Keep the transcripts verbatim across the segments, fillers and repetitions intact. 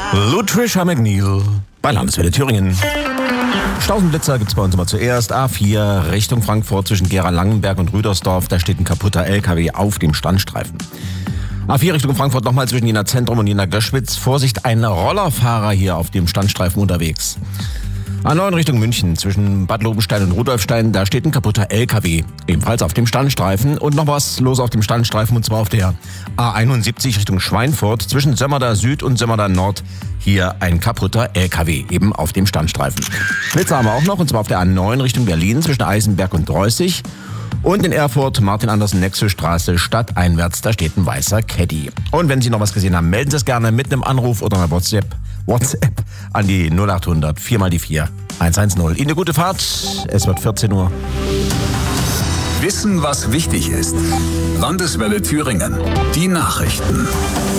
Lutricia McNeil bei Landeswelle Thüringen. Stausenblitzer gibt's bei uns immer zuerst. A vier Richtung Frankfurt zwischen Gera-Langenberg und Rüdersdorf. Da steht ein kaputter L K W auf dem Standstreifen. A vier Richtung Frankfurt nochmal zwischen Jena Zentrum und Jena Göschwitz. Vorsicht, ein Rollerfahrer hier auf dem Standstreifen unterwegs. A neun Richtung München zwischen Bad Lobenstein und Rudolfstein. Da steht ein kaputter L K W. Ebenfalls auf dem Standstreifen. Und noch was los auf dem Standstreifen, und zwar auf der A einundsiebzig Richtung Schweinfurt zwischen Sömmerda Süd und Sömmerda Nord. Hier ein kaputter L K W, eben auf dem Standstreifen. Blitzer haben wir auch noch, und zwar auf der A neun Richtung Berlin zwischen Eisenberg und Dreußig. Und in Erfurt, Martin-Andersen-Nexö-Straße, stadteinwärts, da steht ein weißer Caddy. Und wenn Sie noch was gesehen haben, melden Sie es gerne mit einem Anruf oder einer WhatsApp, WhatsApp an die null acht hundert vier mal die vier eins eins null. Ihnen eine gute Fahrt, es wird vierzehn Uhr. Wissen, was wichtig ist. Landeswelle Thüringen. Die Nachrichten.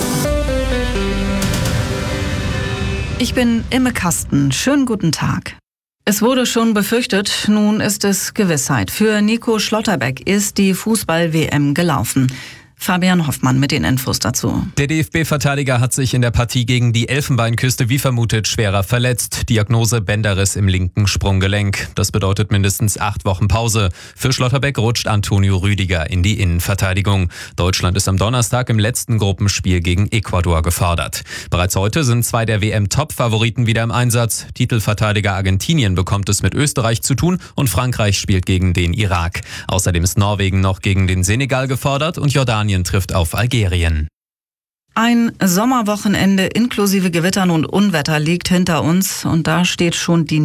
Ich bin Imme Kasten. Schönen guten Tag. Es wurde schon befürchtet, nun ist es Gewissheit. Für Nico Schlotterbeck ist die Fußball-W M gelaufen. Fabian Hoffmann mit den Infos dazu. Der D F B-Verteidiger hat sich in der Partie gegen die Elfenbeinküste wie vermutet schwerer verletzt. Diagnose Bänderriss im linken Sprunggelenk. Das bedeutet mindestens acht Wochen Pause. Für Schlotterbeck rutscht Antonio Rüdiger in die Innenverteidigung. Deutschland ist am Donnerstag im letzten Gruppenspiel gegen Ecuador gefordert. Bereits heute sind zwei der W M-Top-Favoriten wieder im Einsatz. Titelverteidiger Argentinien bekommt es mit Österreich zu tun und Frankreich spielt gegen den Irak. Außerdem ist Norwegen noch gegen den Senegal gefordert und Jordanien trifft auf Algerien. Ein Sommerwochenende inklusive Gewittern und Unwetter liegt hinter uns und da steht schon die